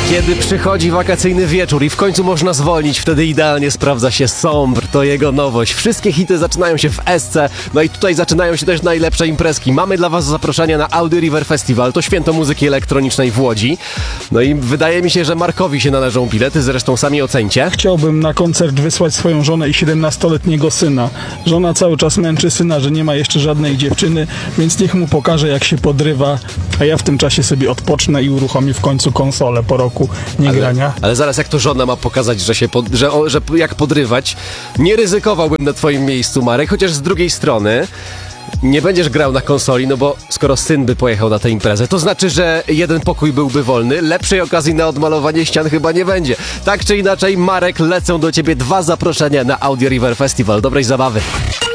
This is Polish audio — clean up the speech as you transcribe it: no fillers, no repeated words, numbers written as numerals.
Kiedy przychodzi wakacyjny wieczór i w końcu można zwolnić, wtedy idealnie sprawdza się Sombr. To jego nowość. Wszystkie hity zaczynają się w SC, no i tutaj zaczynają się też najlepsze imprezki. Mamy dla was zaproszenia na Audi River Festival, to święto muzyki elektronicznej w Łodzi. No i wydaje mi się, że Markowi się należą bilety, zresztą sami ocencie. Chciałbym na koncert wysłać swoją żonę i 17-letniego syna. Żona cały czas męczy syna, że nie ma jeszcze żadnej dziewczyny, więc niech mu pokaże, jak się podrywa, a ja w tym czasie sobie odpocznę i uruchomię w końcu konsolę po roku niegrania. Ale zaraz, jak to żona ma pokazać, że jak podrywać? Nie ryzykowałbym na twoim miejscu, Marek, chociaż z drugiej strony nie będziesz grał na konsoli, no bo skoro syn by pojechał na tę imprezę, to znaczy, że jeden pokój byłby wolny. Lepszej okazji na odmalowanie ścian chyba nie będzie. Tak czy inaczej, Marek, lecą do ciebie 2 zaproszenia na Audi River Festival. Dobrej zabawy.